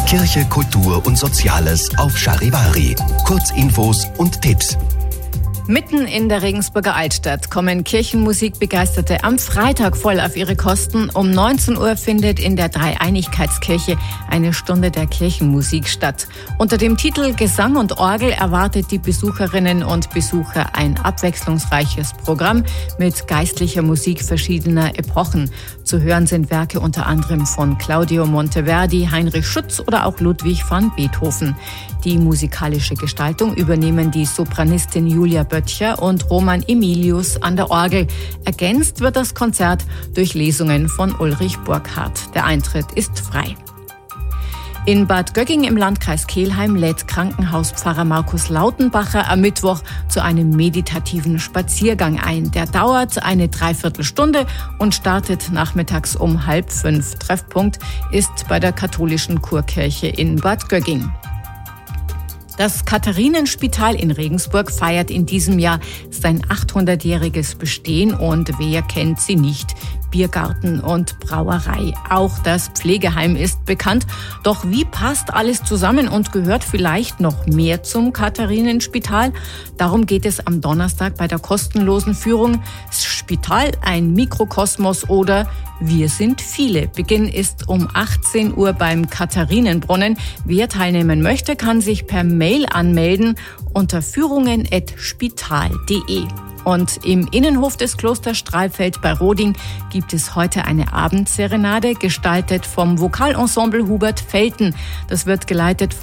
Kirche, Kultur und Soziales auf Charivari. Kurzinfos und Tipps. Mitten in der Regensburger Altstadt kommen Kirchenmusikbegeisterte am Freitag voll auf ihre Kosten. Um 19 Uhr findet in der Dreieinigkeitskirche eine Stunde der Kirchenmusik statt. Unter dem Titel Gesang und Orgel erwartet die Besucherinnen und Besucher ein abwechslungsreiches Programm mit geistlicher Musik verschiedener Epochen. Zu hören sind Werke unter anderem von Claudio Monteverdi, Heinrich Schütz oder auch Ludwig van Beethoven. Die musikalische Gestaltung übernehmen die Sopranistin Julia Böttcher und Roman Emilius an der Orgel. Ergänzt wird das Konzert durch Lesungen von Ulrich Burkhardt. Der Eintritt ist frei. In Bad Gögging im Landkreis Kelheim lädt Krankenhauspfarrer Markus Lautenbacher am Mittwoch zu einem meditativen Spaziergang ein. Der dauert eine Dreiviertelstunde und startet nachmittags um 4:30. Treffpunkt ist bei der katholischen Kurkirche in Bad Gögging. Das Katharinenspital in Regensburg feiert in diesem Jahr sein 800-jähriges Bestehen und wer kennt sie nicht? Biergarten und Brauerei. Auch das Pflegeheim ist bekannt. Doch wie passt alles zusammen und gehört vielleicht noch mehr zum Katharinenspital? Darum geht es am Donnerstag bei der kostenlosen Führung Spital, ein Mikrokosmos oder Wir sind viele. Beginn ist um 18 Uhr beim Katharinenbrunnen. Wer teilnehmen möchte, kann sich per Mail anmelden unter führungen@spital.de. Und im Innenhof des Klosters Strahlfeld bei Roding gibt es heute eine Abendserenade, gestaltet vom Vokalensemble Hubert Felten. Das wird geleitet